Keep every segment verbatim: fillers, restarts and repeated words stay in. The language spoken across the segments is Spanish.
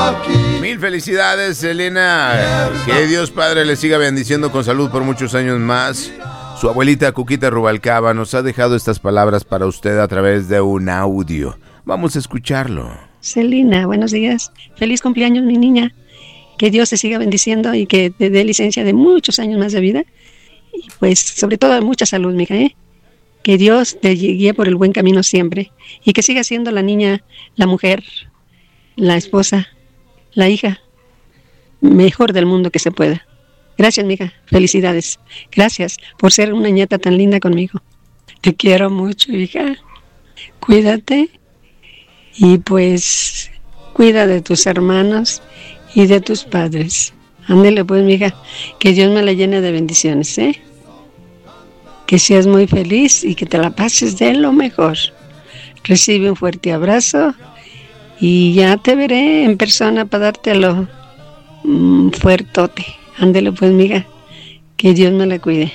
Mil felicidades, Selena. Que Dios Padre le siga bendiciendo con salud por muchos años más. Su abuelita Cuquita Rubalcaba nos ha dejado estas palabras para usted a través de un audio. Vamos a escucharlo. Selena, buenos días. Feliz cumpleaños, mi niña. Que Dios te siga bendiciendo y que te dé licencia de muchos años más de vida. Y pues, sobre todo, de mucha salud, mija, ¿eh? Que Dios te guíe por el buen camino siempre. Y que siga siendo la niña, la mujer, la esposa, la hija mejor del mundo que se pueda. Gracias, mija. Felicidades. Gracias por ser una nieta tan linda conmigo. Te quiero mucho, hija. Cuídate. Y pues, cuida de tus hermanos y de tus padres. Ándele pues, mija. Que Dios me la llene de bendiciones, ¿eh? Que seas muy feliz y que te la pases de lo mejor. Recibe un fuerte abrazo y ya te veré en persona para dártelo mm, fuertote. Ándele pues, mija. Que Dios me la cuide.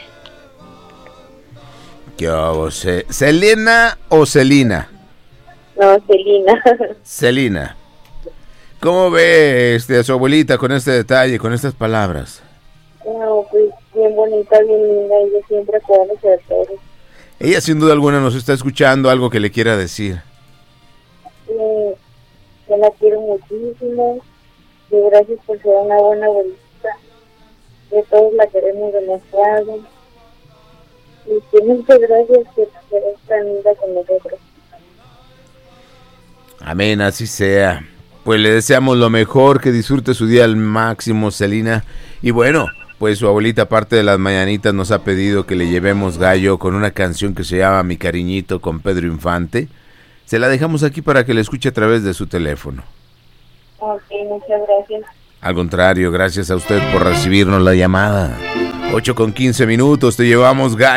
¿Qué hago? Ce- ¿Selena o Celina? No, Celina. Celina. ¿Cómo ve este, a su abuelita con este detalle, con estas palabras? No, pues bien bonita, bien linda, ella siempre acuérdese de todo. Ella sin duda alguna nos está escuchando, algo que le quiera decir. Eh, yo la quiero muchísimo y gracias por ser una buena abuelita. Que todos la queremos demasiado. Y que muchas gracias que eres tan linda con nosotros. Amén, así sea. Pues le deseamos lo mejor, que disfrute su día al máximo, Celina. Y bueno, pues su abuelita, aparte de las mañanitas, nos ha pedido que le llevemos gallo con una canción que se llama Mi Cariñito con Pedro Infante. Se la dejamos aquí para que la escuche a través de su teléfono. Ok, muchas gracias. Al contrario, gracias a usted por recibirnos la llamada. ocho con quince minutos, te llevamos gallo.